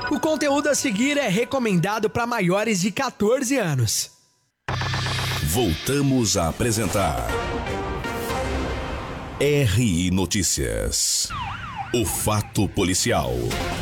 O conteúdo a seguir é recomendado para maiores de 14 anos. Voltamos a apresentar RI Notícias. O fato policial.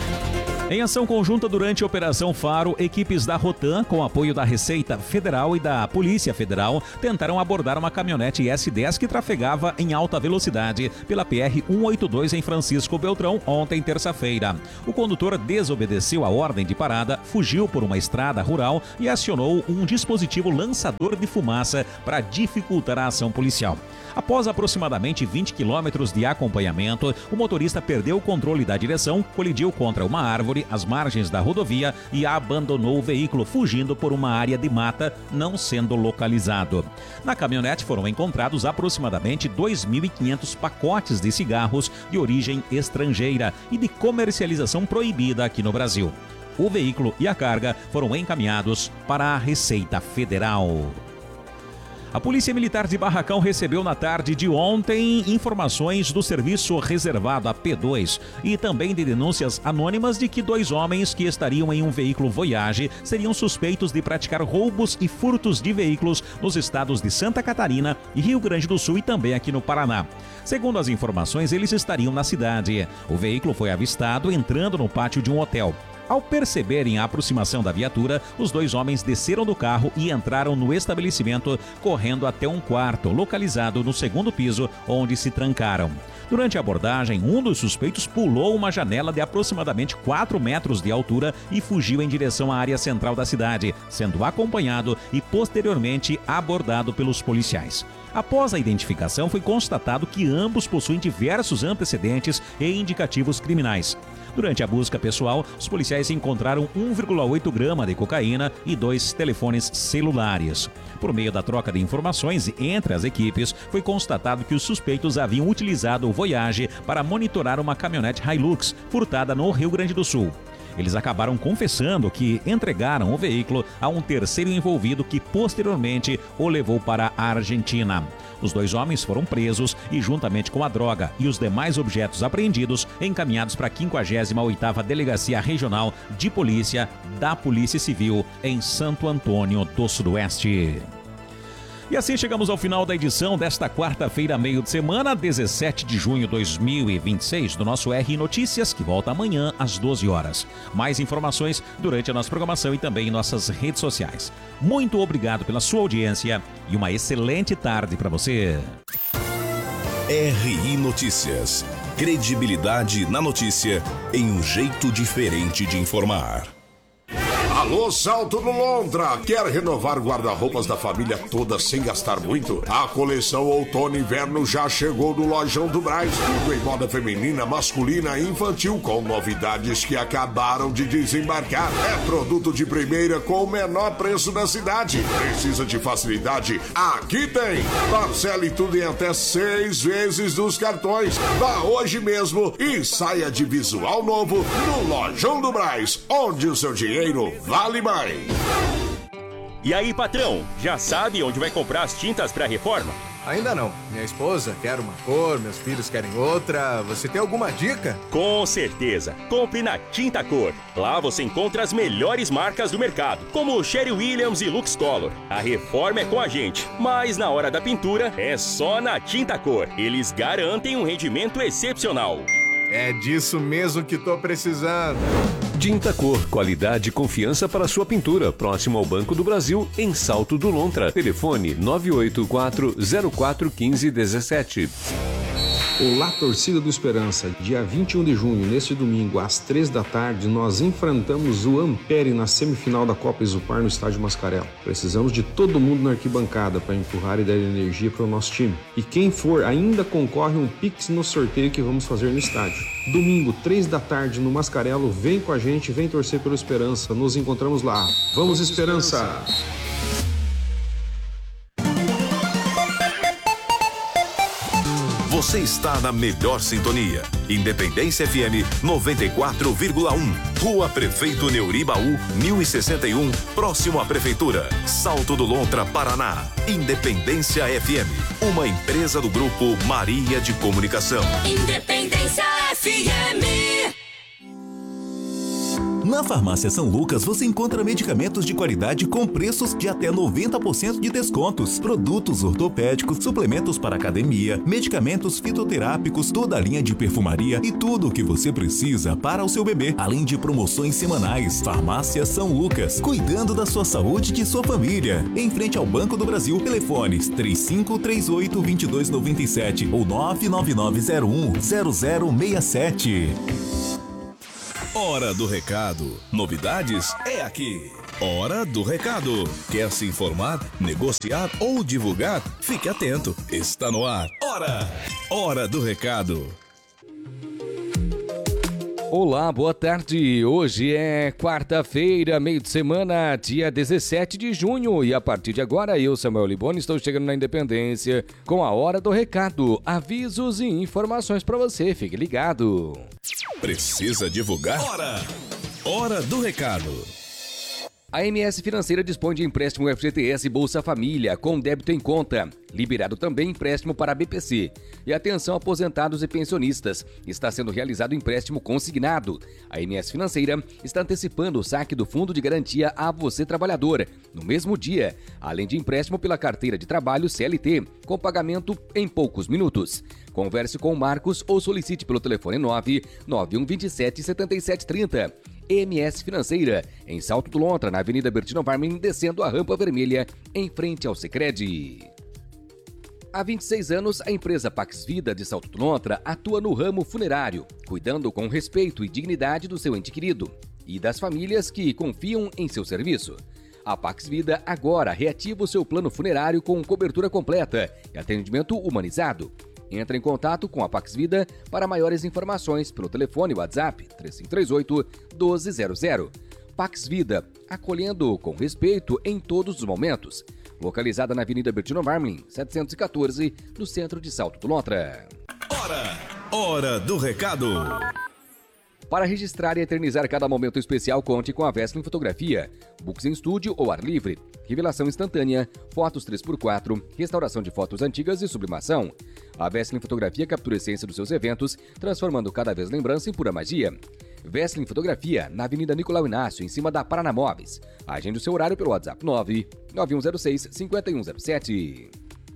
Em ação conjunta durante a Operação Faro, equipes da Rotan, com apoio da Receita Federal e da Polícia Federal, tentaram abordar uma caminhonete S10 que trafegava em alta velocidade pela PR-182 em Francisco Beltrão ontem, terça-feira. O condutor desobedeceu a ordem de parada, fugiu por uma estrada rural e acionou um dispositivo lançador de fumaça para dificultar a ação policial. Após aproximadamente 20 quilômetros de acompanhamento, o motorista perdeu o controle da direção, colidiu contra uma árvore às margens da rodovia e abandonou o veículo, fugindo por uma área de mata, não sendo localizado. Na caminhonete foram encontrados aproximadamente 2.500 pacotes de cigarros de origem estrangeira e de comercialização proibida aqui no Brasil. O veículo e a carga foram encaminhados para a Receita Federal. A Polícia Militar de Barracão recebeu na tarde de ontem informações do serviço reservado a P2 e também de denúncias anônimas de que 2 homens que estariam em um veículo Voyage seriam suspeitos de praticar roubos e furtos de veículos nos estados de Santa Catarina e Rio Grande do Sul e também aqui no Paraná. Segundo as informações, eles estariam na cidade. O veículo foi avistado entrando no pátio de um hotel. Ao perceberem a aproximação da viatura, os 2 homens desceram do carro e entraram no estabelecimento, correndo até um quarto localizado no 2º piso, onde se trancaram. Durante a abordagem, um dos suspeitos pulou uma janela de aproximadamente 4 metros de altura e fugiu em direção à área central da cidade, sendo acompanhado e posteriormente abordado pelos policiais. Após a identificação, foi constatado que ambos possuem diversos antecedentes e indicativos criminais. Durante a busca pessoal, os policiais encontraram 1,8 grama de cocaína e 2 telefones celulares. Por meio da troca de informações entre as equipes, foi constatado que os suspeitos haviam utilizado o Voyage para monitorar uma caminhonete Hilux furtada no Rio Grande do Sul. Eles acabaram confessando que entregaram o veículo a um terceiro envolvido que posteriormente o levou para a Argentina. Os 2 homens foram presos e, juntamente com a droga e os demais objetos apreendidos, encaminhados para a 58ª Delegacia Regional de Polícia da Polícia Civil em Santo Antônio do Sudoeste. E assim chegamos ao final da edição desta quarta-feira, meio de semana, 17 de junho de 2026, do nosso RI Notícias, que volta amanhã às 12 horas. Mais informações durante a nossa programação e também em nossas redes sociais. Muito obrigado pela sua audiência e uma excelente tarde para você. RI Notícias. Credibilidade na notícia em um jeito diferente de informar. Alô, Salto no Lontra! Quer renovar guarda-roupas da família toda sem gastar muito? A coleção Outono e Inverno já chegou no Lojão do Brás. Tudo em moda feminina, masculina e infantil, com novidades que acabaram de desembarcar. É produto de primeira com o menor preço da cidade. Precisa de facilidade? Aqui tem! Parcele tudo em até 6 vezes dos cartões. Vá hoje mesmo e saia de visual novo no Lojão do Brás, onde o seu dinheiro vale mais. E aí, patrão, já sabe onde vai comprar as tintas para reforma? Ainda não. Minha esposa quer uma cor, meus filhos querem outra. Você tem alguma dica? Com certeza. Compre na Tinta Cor. Lá você encontra as melhores marcas do mercado, como Sherwin Williams e Lux Color. A reforma é com a gente, mas na hora da pintura é só na Tinta Cor. Eles garantem um rendimento excepcional. É disso mesmo que tô precisando. Tinta Cor, qualidade e confiança para sua pintura. Próximo ao Banco do Brasil, em Salto do Lontra. Telefone 984-041517. Olá, torcida do Esperança. Dia 21 de junho, neste domingo, às 3 da tarde, nós enfrentamos o Ampere na semifinal da Copa Exupar no Estádio Mascarell. Precisamos de todo mundo na arquibancada para empurrar e dar energia para o nosso time. E quem for ainda concorre um Pix no sorteio que vamos fazer no estádio. Domingo, 3 da tarde, no Mascarello, vem com a gente, vem torcer pelo Esperança. Nos encontramos lá. Vamos, Esperança! Você está na melhor sintonia. Independência FM 94,1. Rua Prefeito Neuribaú, 1061, próximo à Prefeitura. Salto do Lontra, Paraná. Independência FM, uma empresa do Grupo Maria de Comunicação. Independência FM. Na Farmácia São Lucas você encontra medicamentos de qualidade com preços de até 90% de descontos, produtos ortopédicos, suplementos para academia, medicamentos fitoterápicos, toda a linha de perfumaria e tudo o que você precisa para o seu bebê, além de promoções semanais. Farmácia São Lucas, cuidando da sua saúde e de sua família. Em frente ao Banco do Brasil, telefones 3538-2297 ou 99901-0067. Hora do Recado. Novidades é aqui. Hora do Recado. Quer se informar, negociar ou divulgar? Fique atento. Está no ar. Hora do Recado. Olá, boa tarde. Hoje é quarta-feira, meio de semana, dia 17 de junho. E a partir de agora, eu, Samuel Liboni, estou chegando na Independência com a Hora do Recado. Avisos e informações para você. Fique ligado. Precisa divulgar? Hora do Recado. A MS Financeira dispõe de empréstimo FGTS Bolsa Família com débito em conta. Liberado também empréstimo para BPC. E atenção aposentados e pensionistas, está sendo realizado empréstimo consignado. A MS Financeira está antecipando o saque do Fundo de Garantia a você trabalhador, no mesmo dia, além de empréstimo pela carteira de trabalho CLT, com pagamento em poucos minutos. Converse com o Marcos ou solicite pelo telefone 99127 7730. MS Financeira, em Salto do Lontra, na Avenida Bertino Varmin, descendo a Rampa Vermelha, em frente ao Sicredi. Há 26 anos, a empresa Pax Vida de Salto do Lontra atua no ramo funerário, cuidando com respeito e dignidade do seu ente querido e das famílias que confiam em seu serviço. A Pax Vida agora reativa o seu plano funerário com cobertura completa e atendimento humanizado. Entre em contato com a Pax Vida para maiores informações pelo telefone WhatsApp 3538-1200. Pax Vida, acolhendo com respeito em todos os momentos. Localizada na Avenida Bertino Varmin, 714, no centro de Salto do Lontra. Hora do Recado. Para registrar e eternizar cada momento especial, conte com a Vestlin Fotografia. Books em estúdio ou ar livre. Revelação instantânea, fotos 3x4, restauração de fotos antigas e sublimação. A Vestlin Fotografia captura a essência dos seus eventos, transformando cada vez lembrança em pura magia. Vestlin Fotografia, na Avenida Nicolau Inácio, em cima da Paraná Móveis. Agende o seu horário pelo WhatsApp 99106-5107.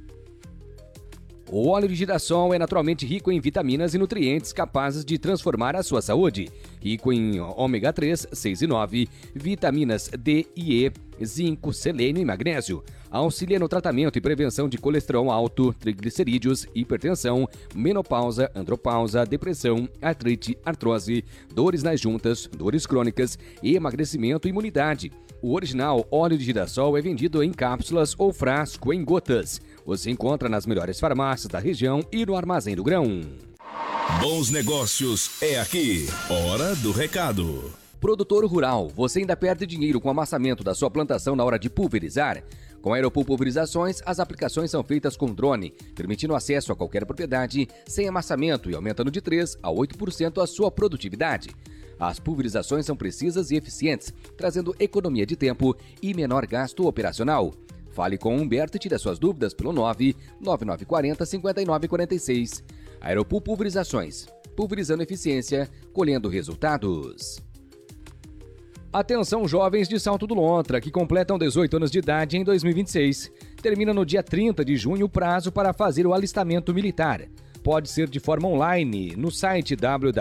O óleo de girassol é naturalmente rico em vitaminas e nutrientes capazes de transformar a sua saúde. Rico em ômega 3, 6 e 9, vitaminas D e E, zinco, selênio e magnésio. Auxilia no tratamento e prevenção de colesterol alto, triglicerídeos, hipertensão, menopausa, andropausa, depressão, artrite, artrose, dores nas juntas, dores crônicas, emagrecimento e imunidade. O original óleo de girassol é vendido em cápsulas ou frasco em gotas. Você encontra nas melhores farmácias da região e no Armazém do Grão. Bons negócios é aqui. Hora do Recado. Produtor rural, você ainda perde dinheiro com o amassamento da sua plantação na hora de pulverizar? Com a Aeropool Pulverizações, as aplicações são feitas com drone, permitindo acesso a qualquer propriedade sem amassamento e aumentando de 3% a 8% a sua produtividade. As pulverizações são precisas e eficientes, trazendo economia de tempo e menor gasto operacional. Fale com o Humberto e tire suas dúvidas pelo 99940-5946. Aeropool Pulverizações. Pulverizando eficiência, colhendo resultados. Atenção jovens de Salto do Lontra, que completam 18 anos de idade em 2026. Termina no dia 30 de junho o prazo para fazer o alistamento militar. Pode ser de forma online no site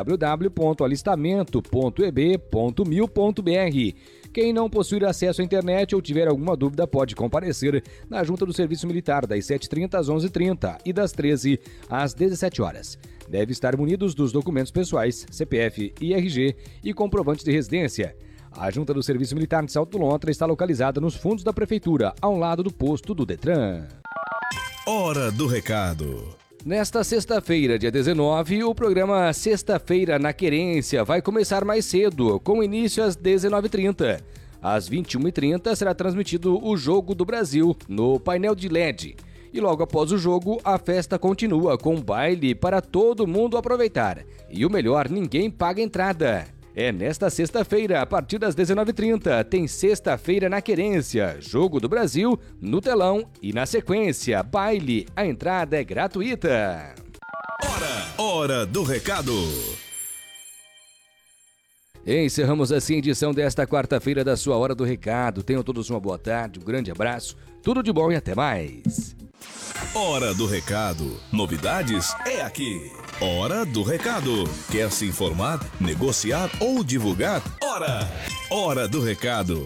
www.alistamento.eb.mil.br. Quem não possuir acesso à internet ou tiver alguma dúvida pode comparecer na Junta do Serviço Militar das 7h30 às 11h30 e das 13 às 17 horas. Deve estar munidos dos documentos pessoais, CPF e RG e comprovante de residência. A Junta do Serviço Militar de Salto do Lontra está localizada nos fundos da Prefeitura, ao lado do posto do Detran. Hora do Recado. Nesta sexta-feira, dia 19, o programa Sexta-feira na Querência vai começar mais cedo, com início às 19h30. Às 21h30 será transmitido o Jogo do Brasil no painel de LED. E logo após o jogo, a festa continua com baile para todo mundo aproveitar. E o melhor, ninguém paga entrada. É nesta sexta-feira, a partir das 19h30, tem Sexta-feira na Querência, Jogo do Brasil, no telão e na sequência, baile. A entrada é gratuita. Hora do Recado. Encerramos assim a edição desta quarta-feira da sua Hora do Recado. Tenham todos uma boa tarde, um grande abraço, tudo de bom e até mais. Hora do Recado. Novidades é aqui. Hora do Recado. Quer se informar, negociar ou divulgar? Hora do Recado.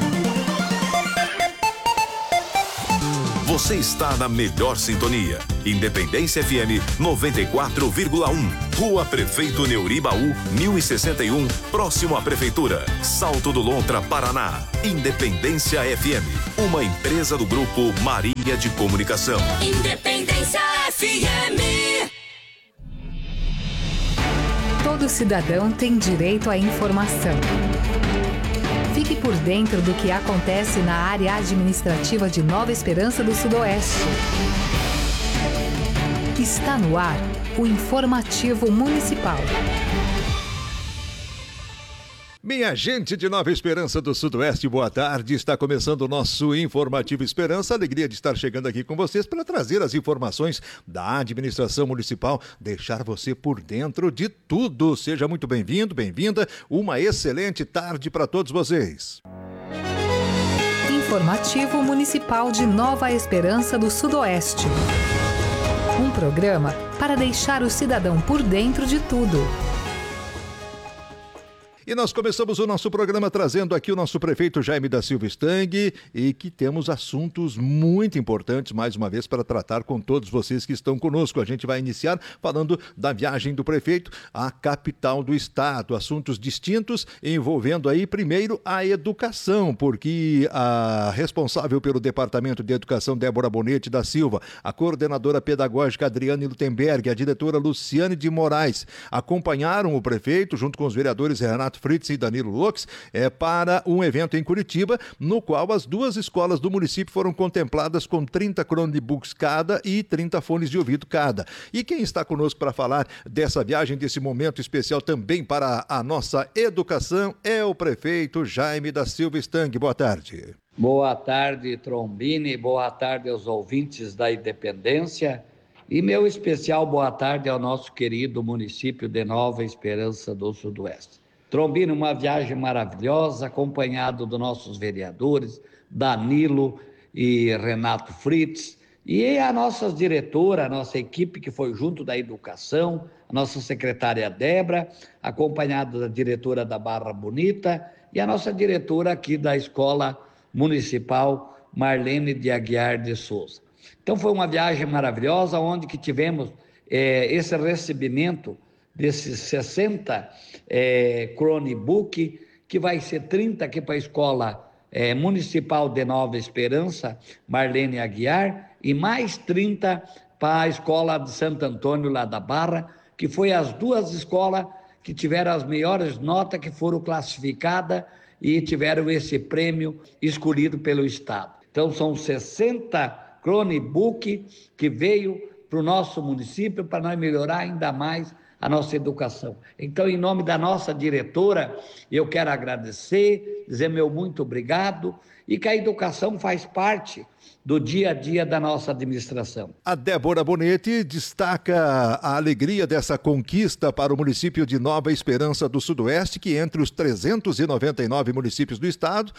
Você está na melhor sintonia. Independência FM 94,1. Rua Prefeito Neuribaú, 1061, próximo à Prefeitura. Salto do Lontra, Paraná. Independência FM. Uma empresa do Grupo Maria de Comunicação. Independência FM. Todo cidadão tem direito à informação. Fique por dentro do que acontece na área administrativa de Nova Esperança do Sudoeste. Está no ar o Informativo Municipal. Minha gente de Nova Esperança do Sudoeste, boa tarde. Está começando o nosso Informativo Esperança. Alegria de estar chegando aqui com vocês para trazer as informações da administração municipal, deixar você por dentro de tudo. Seja muito bem-vindo, bem-vinda. Uma excelente tarde para todos vocês. Informativo Municipal de Nova Esperança do Sudoeste. Um programa para deixar o cidadão por dentro de tudo. E nós começamos o nosso programa trazendo aqui o nosso prefeito Jaime da Silva Stang e que temos assuntos muito importantes, mais uma vez, para tratar com todos vocês que estão conosco. A gente vai iniciar falando da viagem do prefeito à capital do estado. Assuntos distintos envolvendo aí, primeiro, a educação, porque a responsável pelo Departamento de Educação, Débora Bonete da Silva, a coordenadora pedagógica Adriane Lutemberg, a diretora Luciane de Moraes, acompanharam o prefeito, junto com os vereadores Renato Fritz e Danilo Lux, para um evento em Curitiba, no qual as duas escolas do município foram contempladas com 30 Chromebooks cada e 30 fones de ouvido cada. E quem está conosco para falar dessa viagem, desse momento especial também para a nossa educação, é o prefeito Jaime da Silva Stang. Boa tarde. Boa tarde, Trombini. Boa tarde aos ouvintes da Independência. E meu especial boa tarde ao nosso querido município de Nova Esperança do Sudoeste. Trombino, uma viagem maravilhosa, acompanhado dos nossos vereadores, Danilo e Renato Fritz, e a nossa diretora, a nossa equipe que foi junto da educação, a nossa secretária Débora, acompanhada da diretora da Barra Bonita e a nossa diretora aqui da Escola Municipal, Marlene de Aguiar de Souza. Então foi uma viagem maravilhosa, onde que tivemos esse recebimento desses 60 Chromebook, que vai ser 30 aqui para a Escola Municipal de Nova Esperança, Marlene Aguiar, e mais 30 para a Escola de Santo Antônio, lá da Barra, que foi as duas escolas que tiveram as melhores notas, que foram classificadas e tiveram esse prêmio escolhido pelo Estado. Então são 60 Chromebook que veio para o nosso município para nós melhorar ainda mais a nossa educação. Então, em nome da nossa diretora, eu quero agradecer, dizer meu muito obrigado, e que a educação faz parte do dia a dia da nossa administração. A Débora Bonete destaca a alegria dessa conquista para o município de Nova Esperança do Sudoeste, que entre os 399 municípios do estado,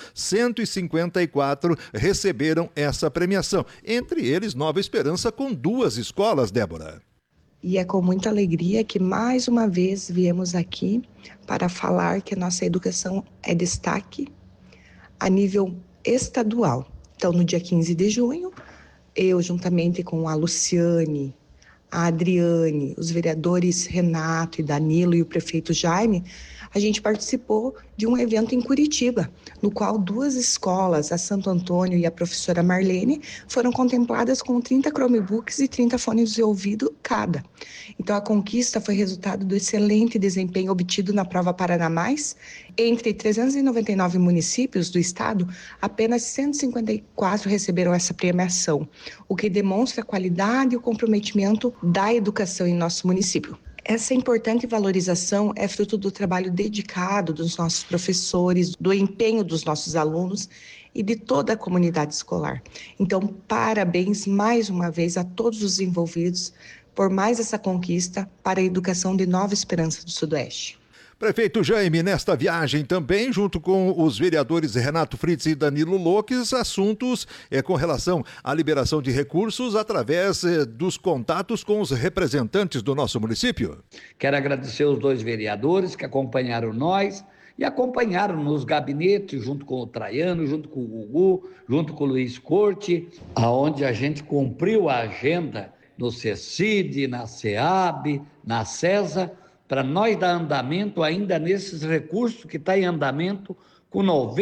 154 receberam essa premiação. Entre eles, Nova Esperança com 2 escolas, Débora. E é com muita alegria que mais uma vez viemos aqui para falar que a nossa educação é destaque a nível estadual. Então, no dia 15 de junho, eu, juntamente com a Luciane, a Adriane, os vereadores Renato e Danilo e o prefeito Jaime, a gente participou de um evento em Curitiba, no qual 2 escolas, a Santo Antônio e a professora Marlene, foram contempladas com 30 Chromebooks e 30 fones de ouvido cada. Então, a conquista foi resultado do excelente desempenho obtido na prova Paraná Mais. Entre 399 municípios do estado, apenas 154 receberam essa premiação, o que demonstra a qualidade e o comprometimento da educação em nosso município. Essa importante valorização é fruto do trabalho dedicado dos nossos professores, do empenho dos nossos alunos e de toda a comunidade escolar. Então, parabéns mais uma vez a todos os envolvidos por mais essa conquista para a educação de Nova Esperança do Sudoeste. Prefeito Jaime, nesta viagem também, junto com os vereadores Renato Fritz e Danilo Loques, assuntos com relação à liberação de recursos através dos contatos com os representantes do nosso município. Quero agradecer os dois vereadores que acompanharam nós e acompanharam nos gabinetes, junto com o Traiano, junto com o Gugu, junto com o Luiz Corte, aonde a gente cumpriu a agenda no CECID, na SEAB, na CESA, para nós dar andamento ainda nesses recursos que está em andamento com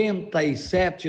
97%,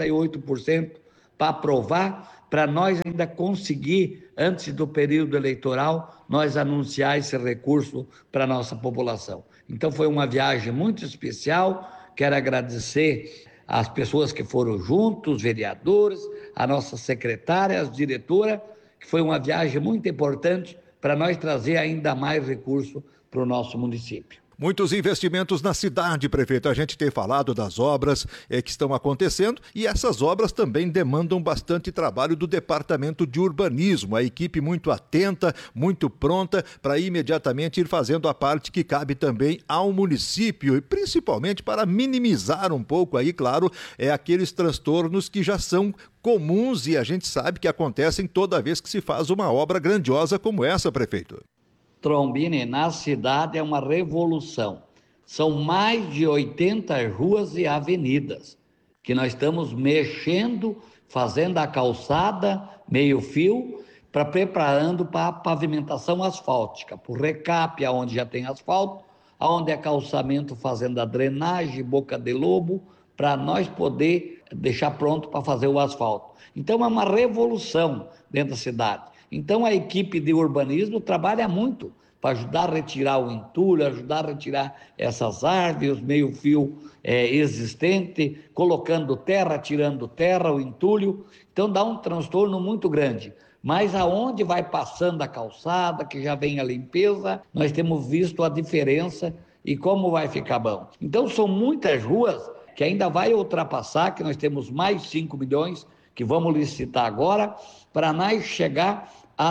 98% para aprovar, para nós ainda conseguir, antes do período eleitoral, nós anunciar esse recurso para a nossa população. Então foi uma viagem muito especial, quero agradecer às pessoas que foram juntos, os vereadores, a nossa secretária, a diretora, que foi uma viagem muito importante para nós trazer ainda mais recurso para o nosso município. Muitos investimentos na cidade, prefeito. A gente tem falado das obras que estão acontecendo e essas obras também demandam bastante trabalho do Departamento de Urbanismo. A equipe muito atenta, muito pronta para imediatamente ir fazendo a parte que cabe também ao município e principalmente para minimizar um pouco aí, claro, aqueles transtornos que já são comuns e a gente sabe que acontecem toda vez que se faz uma obra grandiosa como essa, prefeito. Trombini, na cidade é uma revolução. São mais de 80 ruas e avenidas que nós estamos mexendo, fazendo a calçada, meio fio, preparando para a pavimentação asfáltica, por recape, onde já tem asfalto, onde é calçamento, fazendo a drenagem, boca de lobo, para nós poder deixar pronto para fazer o asfalto. Então é uma revolução dentro da cidade. Então a equipe de urbanismo trabalha muito para ajudar a retirar o entulho, ajudar a retirar essas árvores, meio-fio existente, colocando terra, tirando terra, o entulho. Então dá um transtorno muito grande. Mas aonde vai passando a calçada, que já vem a limpeza, nós temos visto a diferença e como vai ficar bom. Então são muitas ruas que ainda vai ultrapassar, que nós temos mais 5 milhões, que vamos licitar agora, para nós chegar a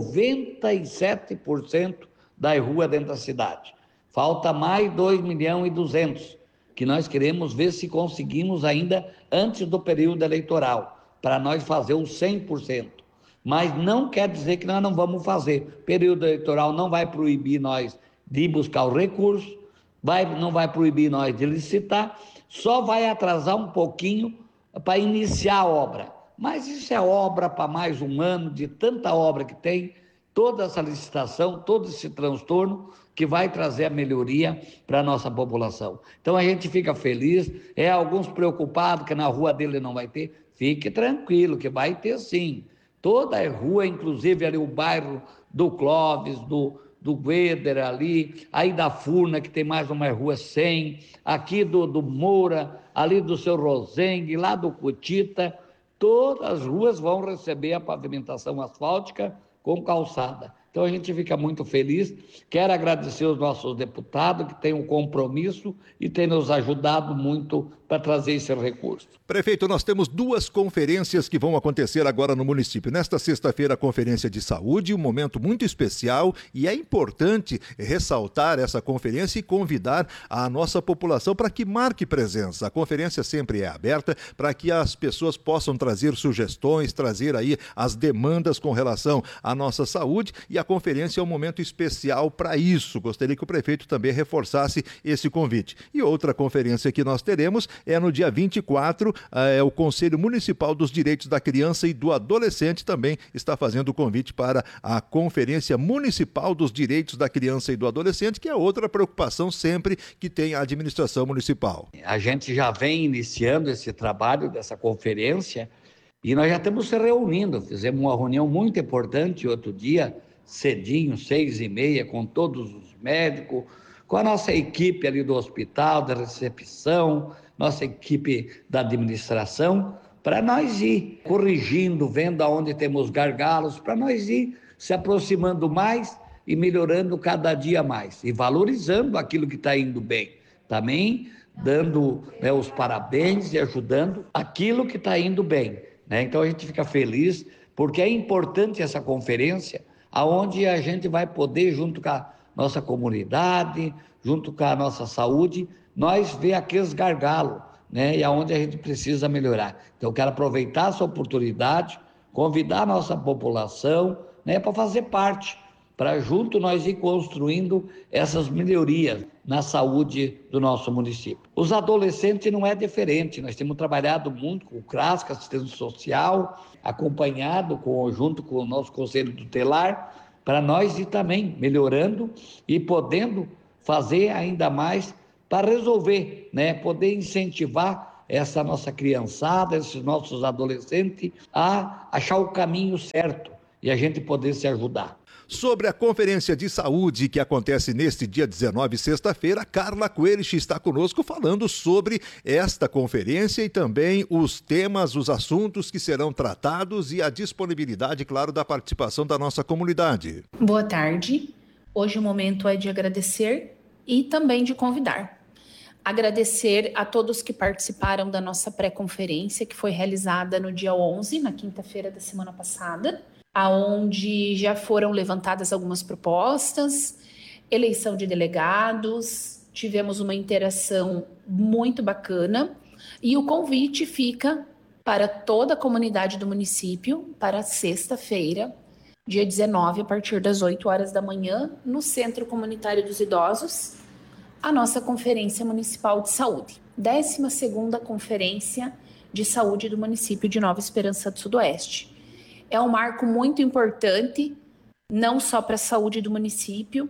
97% das ruas dentro da cidade. Falta mais 2.200.000, que nós queremos ver se conseguimos ainda antes do período eleitoral, para nós fazer o 100%. Mas não quer dizer que nós não vamos fazer. Período eleitoral não vai proibir nós de buscar o recurso, não vai proibir nós de licitar, só vai atrasar um pouquinho para iniciar a obra. Mas isso é obra para mais um ano, de tanta obra que tem, toda essa licitação, todo esse transtorno que vai trazer a melhoria para a nossa população. Então a gente fica feliz, alguns preocupados que na rua dele não vai ter, fique tranquilo que vai ter sim. Toda a rua, inclusive ali o bairro do Clóvis, do Gueder ali, aí da Furna, que tem mais uma rua 100, aqui do Moura, ali do seu Rosengue, lá do Cutita, todas as ruas vão receber a pavimentação asfáltica com calçada. Então a gente fica muito feliz. Quero agradecer os nossos deputados que têm um compromisso e têm nos ajudado muito para trazer esse recurso. Prefeito, nós temos 2 conferências que vão acontecer agora no município. Nesta sexta-feira, a Conferência de Saúde, um momento muito especial, e é importante ressaltar essa conferência e convidar a nossa população para que marque presença. A conferência sempre é aberta para que as pessoas possam trazer sugestões, trazer aí as demandas com relação à nossa saúde, e a conferência é um momento especial para isso. Gostaria que o prefeito também reforçasse esse convite. E outra conferência que nós teremos é no dia 24, o Conselho Municipal dos Direitos da Criança e do Adolescente também está fazendo o convite para a Conferência Municipal dos Direitos da Criança e do Adolescente, que é outra preocupação sempre que tem a administração municipal. A gente já vem iniciando esse trabalho dessa conferência e nós já estamos se reunindo. Fizemos uma reunião muito importante outro dia, cedinho, 6h30, com todos os médicos, com a nossa equipe ali do hospital, da recepção, nossa equipe da administração, para nós ir corrigindo, vendo aonde temos gargalos, para nós ir se aproximando mais e melhorando cada dia mais, e valorizando aquilo que está indo bem. Também dando os parabéns e ajudando aquilo que está indo bem. Então a gente fica feliz, porque é importante essa conferência, aonde a gente vai poder, junto com nossa comunidade, junto com a nossa saúde, nós vê aqueles gargalos, né? E aonde a gente precisa melhorar. Então, eu quero aproveitar essa oportunidade, convidar a nossa população, né, para fazer parte, para junto nós ir construindo essas melhorias na saúde do nosso município. Os adolescentes não é diferente, nós temos trabalhado muito com o CRAS, com a assistência social, acompanhado junto com o nosso Conselho Tutelar, para nós ir também melhorando e podendo fazer ainda mais para resolver, né, poder incentivar essa nossa criançada, esses nossos adolescentes a achar o caminho certo e a gente poder se ajudar. Sobre a Conferência de Saúde que acontece neste dia 19, sexta-feira, Carla Coelho está conosco falando sobre esta conferência e também os temas, os assuntos que serão tratados e a disponibilidade, claro, da participação da nossa comunidade. Boa tarde. Hoje o momento é de agradecer e também de convidar. Agradecer a todos que participaram da nossa pré-conferência, que foi realizada no dia 11, na quinta-feira da semana passada, aonde já foram levantadas algumas propostas, eleição de delegados, tivemos uma interação muito bacana e o convite fica para toda a comunidade do município para sexta-feira, dia 19, a partir das 8 horas da manhã, no Centro Comunitário dos Idosos, a nossa Conferência Municipal de Saúde, 12ª Conferência de Saúde do município de Nova Esperança do Sudoeste. É um marco muito importante, não só para a saúde do município,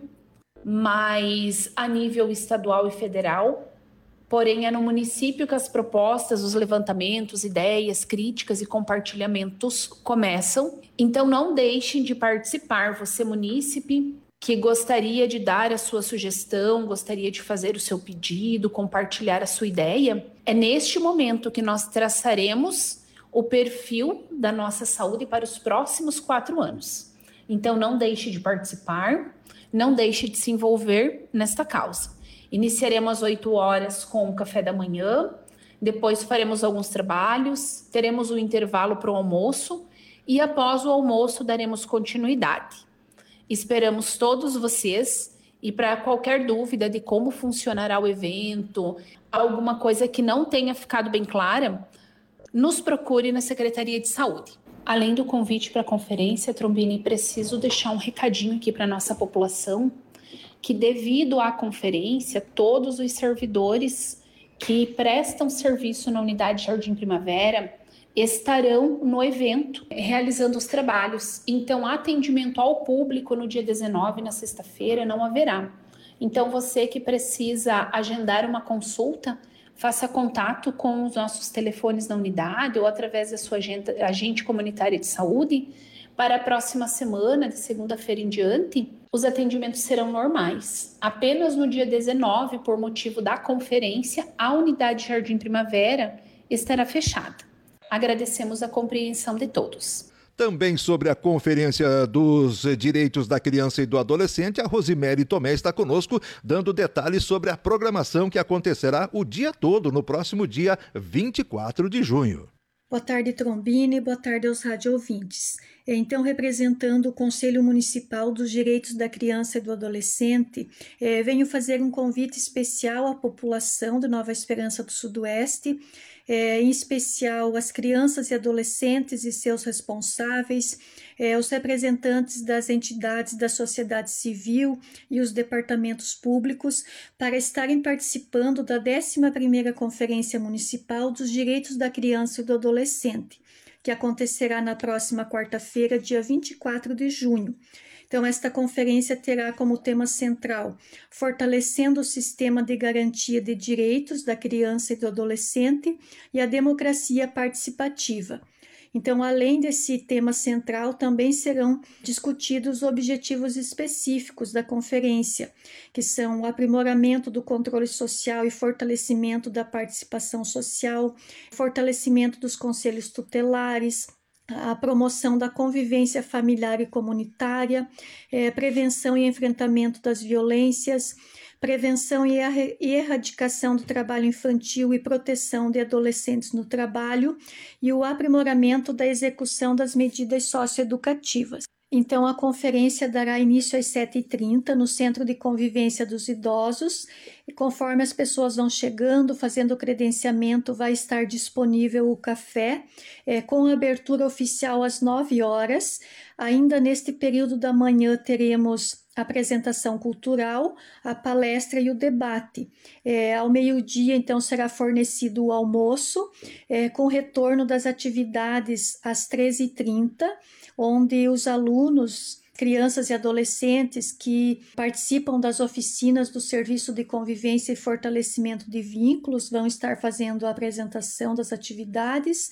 mas a nível estadual e federal. Porém, é no município que as propostas, os levantamentos, ideias, críticas e compartilhamentos começam. Então, não deixem de participar, você munícipe, que gostaria de dar a sua sugestão, gostaria de fazer o seu pedido, compartilhar a sua ideia. É neste momento que nós traçaremos o perfil da nossa saúde para os próximos 4 anos. Então, não deixe de participar, não deixe de se envolver nesta causa. Iniciaremos às 8 horas com o café da manhã, depois faremos alguns trabalhos, teremos um intervalo para o almoço e após o almoço daremos continuidade. Esperamos todos vocês e para qualquer dúvida de como funcionará o evento, alguma coisa que não tenha ficado bem clara, nos procure na Secretaria de Saúde. Além do convite para a conferência, Trombini, preciso deixar um recadinho aqui para a nossa população, que devido à conferência, todos os servidores que prestam serviço na unidade Jardim Primavera estarão no evento, realizando os trabalhos. Então, atendimento ao público no dia 19, na sexta-feira, não haverá. Então, você que precisa agendar uma consulta, faça contato com os nossos telefones da unidade ou através da sua agente comunitária de saúde. Para a próxima semana, de segunda-feira em diante, os atendimentos serão normais. Apenas no dia 19, por motivo da conferência, a unidade Jardim Primavera estará fechada. Agradecemos a compreensão de todos. Também sobre a Conferência dos Direitos da Criança e do Adolescente, a Rosimere Tomé está conosco, dando detalhes sobre a programação que acontecerá o dia todo, no próximo dia 24 de junho. Boa tarde, Trombini. Boa tarde aos rádio-ouvintes. Então, representando o Conselho Municipal dos Direitos da Criança e do Adolescente, venho fazer um convite especial à população de Nova Esperança do Sudoeste, em especial as crianças e adolescentes e seus responsáveis, os representantes das entidades da sociedade civil e os departamentos públicos, para estarem participando da 11ª Conferência Municipal dos Direitos da Criança e do Adolescente, que acontecerá na próxima quarta-feira, dia 24 de junho. Então, esta conferência terá como tema central fortalecendo o sistema de garantia de direitos da criança e do adolescente e a democracia participativa. Então, além desse tema central, também serão discutidos objetivos específicos da conferência, que são o aprimoramento do controle social e fortalecimento da participação social, fortalecimento dos conselhos tutelares, a promoção da convivência familiar e comunitária, prevenção e enfrentamento das violências, prevenção e erradicação do trabalho infantil e proteção de adolescentes no trabalho e o aprimoramento da execução das medidas socioeducativas. Então, a conferência dará início às 7h30 no Centro de Convivência dos Idosos. E conforme as pessoas vão chegando, fazendo o credenciamento, vai estar disponível o café, com abertura oficial às 9 horas. Ainda neste período da manhã teremos a apresentação cultural, a palestra e o debate. Ao meio-dia, então, será fornecido o almoço, com retorno das atividades às 13h30, onde os alunos, crianças e adolescentes que participam das oficinas do Serviço de Convivência e Fortalecimento de Vínculos vão estar fazendo a apresentação das atividades.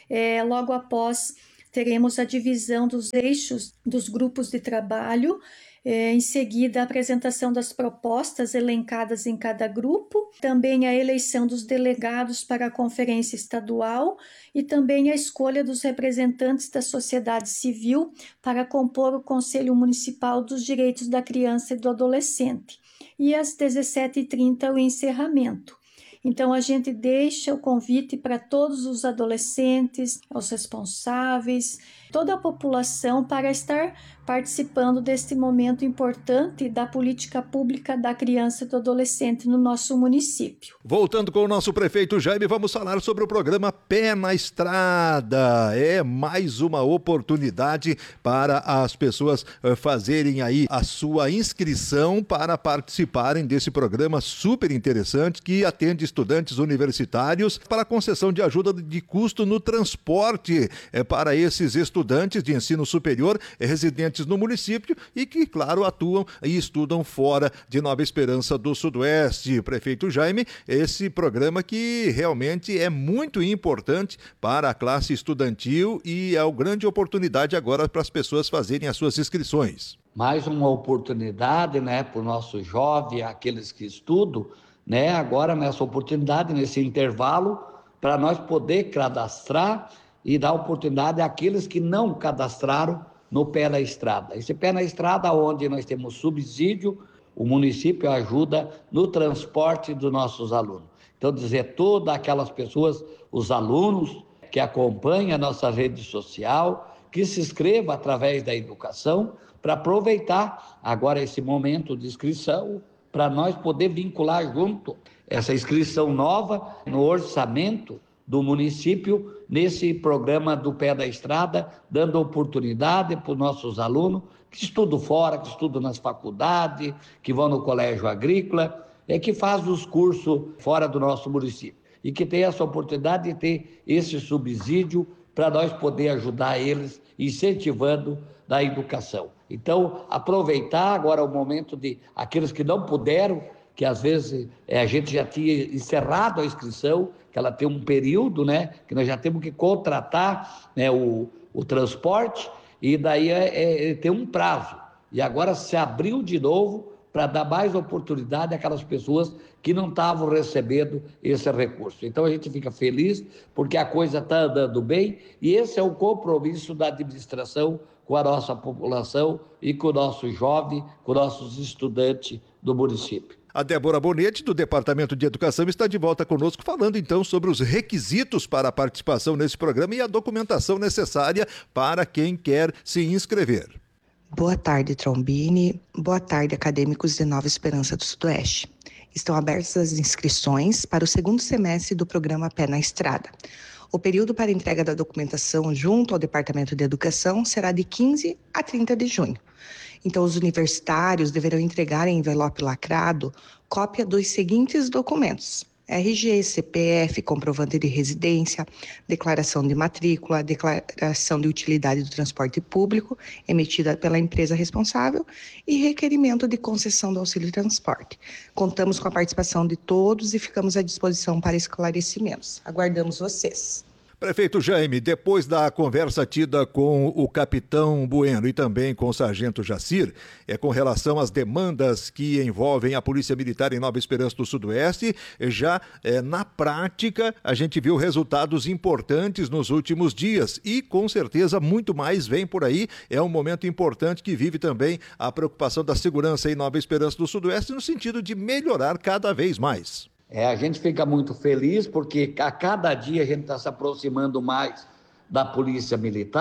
Logo após, teremos a divisão dos eixos dos grupos de trabalho. Em seguida, a apresentação das propostas elencadas em cada grupo, também a eleição dos delegados para a conferência estadual e também a escolha dos representantes da sociedade civil para compor o Conselho Municipal dos Direitos da Criança e do Adolescente. E às 17h30, o encerramento. Então, a gente deixa o convite para todos os adolescentes, os responsáveis, toda a população para estar participando deste momento importante da política pública da criança e do adolescente no nosso município. Voltando com o nosso prefeito Jaime, vamos falar sobre o programa Pé na Estrada. É mais uma oportunidade para as pessoas fazerem aí a sua inscrição para participarem desse programa super interessante que atende estudantes universitários para concessão de ajuda de custo no transporte para esses estudantes de ensino superior residentes no município e que, claro, atuam e estudam fora de Nova Esperança do Sudoeste. Prefeito Jaime, esse programa que realmente é muito importante para a classe estudantil e é uma grande oportunidade agora para as pessoas fazerem as suas inscrições. Mais uma oportunidade, né, para o nosso jovem, aqueles que estudam, né, agora nessa oportunidade, nesse intervalo, para nós poder cadastrar e dar oportunidade àqueles que não cadastraram no Pé na Estrada. Esse Pé na Estrada, onde nós temos subsídio, o município ajuda no transporte dos nossos alunos. Então, dizer, todas aquelas pessoas, os alunos que acompanham a nossa rede social, que se inscrevam através da educação, para aproveitar agora esse momento de inscrição, para nós poder vincular junto essa inscrição nova no orçamento do município, nesse programa do Pé da Estrada, dando oportunidade para os nossos alunos que estudam fora, que estudam nas faculdades, que vão no colégio agrícola, que faz os cursos fora do nosso município e que tem essa oportunidade de ter esse subsídio para nós poder ajudar eles, incentivando da educação. Então, aproveitar agora o momento de aqueles que não puderam, que às vezes a gente já tinha encerrado a inscrição, que ela tem um período, né, que nós já temos que contratar, né, o transporte, e daí tem um prazo. E agora se abriu de novo para dar mais oportunidade àquelas pessoas que não estavam recebendo esse recurso. Então a gente fica feliz porque a coisa está andando bem e esse é o compromisso da administração com a nossa população e com o nosso jovem, com os nossos estudantes do município. A Débora Bonetti, do Departamento de Educação, está de volta conosco, falando então sobre os requisitos para a participação nesse programa e a documentação necessária para quem quer se inscrever. Boa tarde, Trombini. Boa tarde, acadêmicos de Nova Esperança do Sudoeste. Estão abertas as inscrições para o segundo semestre do programa Pé na Estrada. O período para entrega da documentação junto ao Departamento de Educação será de 15 a 30 de junho. Então, os universitários deverão entregar em envelope lacrado cópia dos seguintes documentos: RG, CPF, comprovante de residência, declaração de matrícula, declaração de utilidade do transporte público emitida pela empresa responsável e requerimento de concessão do auxílio transporte. Contamos com a participação de todos e ficamos à disposição para esclarecimentos. Aguardamos vocês. Prefeito Jaime, depois da conversa tida com o capitão Bueno e também com o sargento Jacir, com relação às demandas que envolvem a Polícia Militar em Nova Esperança do Sudoeste, já na prática a gente viu resultados importantes nos últimos dias e com certeza muito mais vem por aí. É um momento importante que vive também a preocupação da segurança em Nova Esperança do Sudoeste no sentido de melhorar cada vez mais. A gente fica muito feliz porque a cada dia a gente está se aproximando mais da Polícia Militar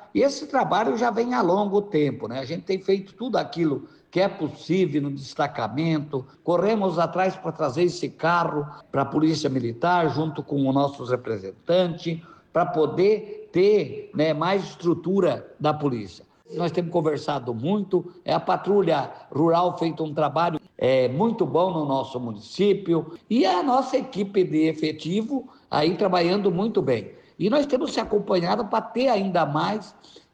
E esse trabalho já vem há longo tempo, né? A gente tem feito tudo aquilo que é possível no destacamento, corremos atrás para trazer esse carro para a Polícia Militar, junto com o nosso representante, para poder ter, né, mais estrutura da polícia. Nós temos conversado muito, a Patrulha Rural feito um trabalho muito bom no nosso município, e a nossa equipe de efetivo aí trabalhando muito bem. E nós temos se acompanhado para ter ainda mais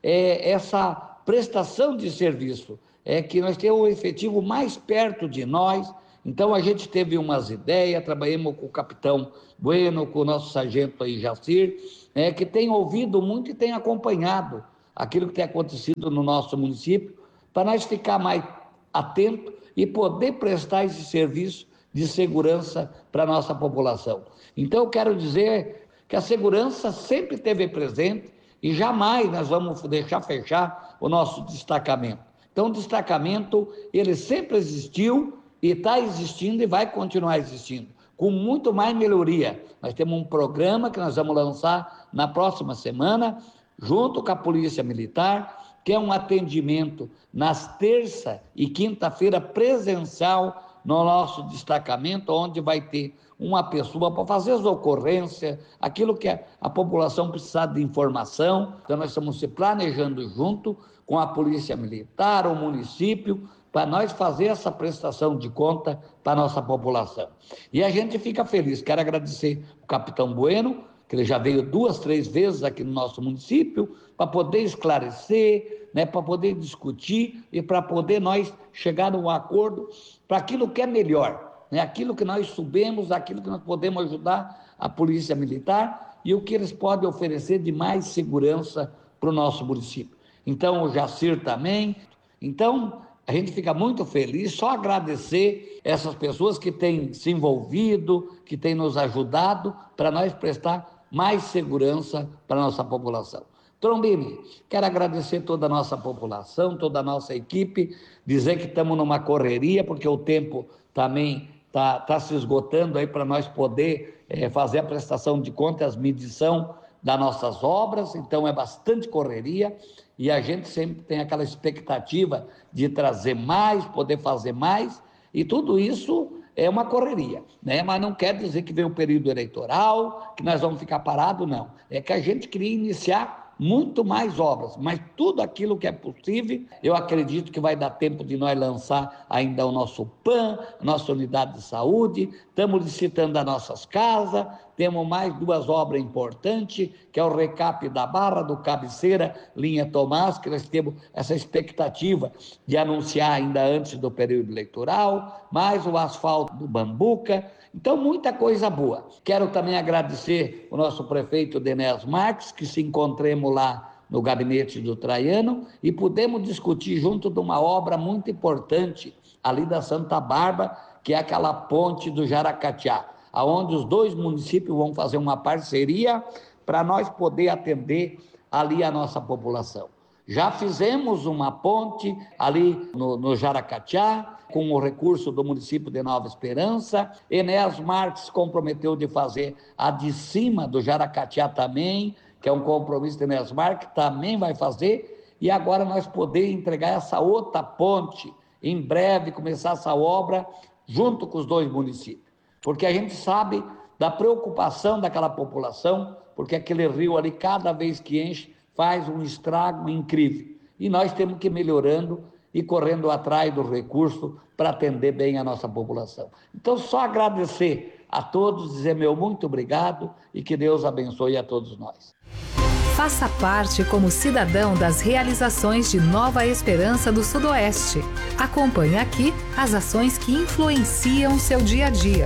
essa prestação de serviço, que nós temos o efetivo mais perto de nós. Então a gente teve umas ideias, trabalhamos com o capitão Bueno, com o nosso sargento aí, Jacir, que tem ouvido muito e tem acompanhado aquilo que tem acontecido no nosso município, para nós ficar mais atentos e poder prestar esse serviço de segurança para a nossa população. Então eu quero dizer que a segurança sempre esteve presente e jamais nós vamos deixar fechar o nosso destacamento. Então o destacamento, ele sempre existiu e está existindo e vai continuar existindo, com muito mais melhoria. Nós temos um programa que nós vamos lançar na próxima semana, junto com a Polícia Militar, que é um atendimento nas terça e quinta-feira presencial no nosso destacamento, onde vai ter uma pessoa para fazer as ocorrências, aquilo que a população precisar de informação. Então nós estamos se planejando junto com a Polícia Militar, o município, para nós fazer essa prestação de conta para a nossa população. E a gente fica feliz. Quero agradecer o capitão Bueno, que ele já veio 2, 3 vezes aqui no nosso município, para poder esclarecer, né, para poder discutir e para poder nós chegar num acordo para aquilo que é melhor, né, aquilo que nós subimos, aquilo que nós podemos ajudar a Polícia Militar e o que eles podem oferecer de mais segurança para o nosso município. Então, o Jacir também. Então, a gente fica muito feliz, só agradecer essas pessoas que têm se envolvido, que têm nos ajudado para nós prestar mais segurança para a nossa população. Trombini, quero agradecer toda a nossa população, toda a nossa equipe, dizer que estamos numa correria, porque o tempo também está se esgotando aí para nós poder fazer a prestação de contas, a medição das nossas obras, então é bastante correria, e a gente sempre tem aquela expectativa de trazer mais, poder fazer mais, e tudo isso é uma correria, né? Mas não quer dizer que vem um período eleitoral, que nós vamos ficar parados, não. É que a gente queria iniciar muito mais obras, mas tudo aquilo que é possível, eu acredito que vai dar tempo de nós lançar ainda o nosso PAN, a nossa unidade de saúde, estamos licitando as nossas casas, temos mais 2 obras importantes, que é o recap da Barra, do Cabeceira, linha Tomás, que nós temos essa expectativa de anunciar ainda antes do período eleitoral, mais o asfalto do Bambuca. Então, muita coisa boa. Quero também agradecer o nosso prefeito Denés Marques, que se encontremos lá no gabinete do Traiano e pudemos discutir junto de uma obra muito importante ali da Santa Bárbara, que é aquela ponte do Jaracatiá, aonde os 2 municípios vão fazer uma parceria para nós poder atender ali a nossa população. Já fizemos uma ponte ali no Jaracatiá, com o recurso do município de Nova Esperança. Enéas Marques comprometeu de fazer a de cima do Jaracatiá também, que é um compromisso de Enéas Marques, também vai fazer, e agora nós podemos entregar essa outra ponte, em breve começar essa obra, junto com os 2 municípios. Porque a gente sabe da preocupação daquela população, porque aquele rio ali, cada vez que enche, faz um estrago incrível. E nós temos que ir melhorando e correndo atrás do recurso para atender bem a nossa população. Então, só agradecer a todos, dizer meu muito obrigado e que Deus abençoe a todos nós. Faça parte como cidadão das realizações de Nova Esperança do Sudoeste. Acompanhe aqui as ações que influenciam seu dia a dia.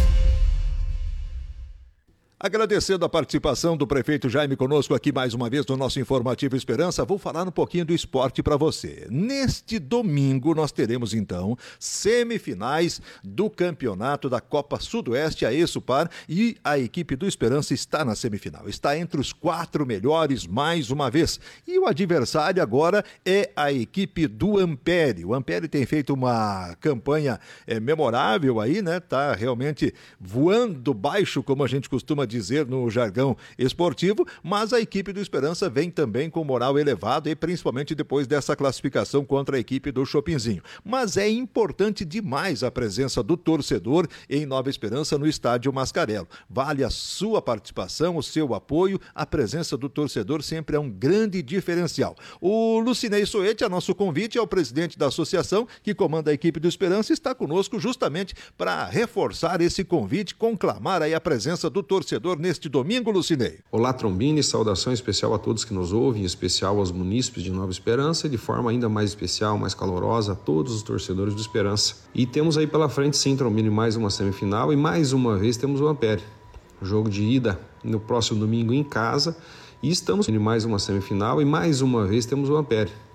Agradecendo a participação do prefeito Jaime conosco aqui mais uma vez no nosso Informativo Esperança, vou falar um pouquinho do esporte para você. Neste domingo nós teremos então semifinais do campeonato da Copa Sudoeste, a Esupar, e a equipe do Esperança está na semifinal. Está entre os 4 melhores mais uma vez. E o adversário agora é a equipe do Ampere. O Ampere tem feito uma campanha memorável aí, né? Tá realmente voando baixo, como a gente costuma dizer no jargão esportivo, mas a equipe do Esperança vem também com moral elevado e principalmente depois dessa classificação contra a equipe do Chopinzinho. Mas é importante demais a presença do torcedor em Nova Esperança no Estádio Mascarello. Vale a sua participação, o seu apoio, a presença do torcedor sempre é um grande diferencial. O Lucinei Soete, a nosso convite, é o presidente da associação que comanda a equipe do Esperança, está conosco justamente para reforçar esse convite, conclamar aí a presença do torcedor neste domingo, Lucinei. Olá, Trombini, saudação especial a todos que nos ouvem, em especial aos munícipes de Nova Esperança e de forma ainda mais especial, mais calorosa a todos os torcedores do Esperança. E temos aí pela frente, sim, Trombini, mais uma semifinal e mais uma vez temos o Ampere. Jogo de ida no próximo domingo em casa e estamos em mais uma semifinal e mais uma vez temos o Ampere.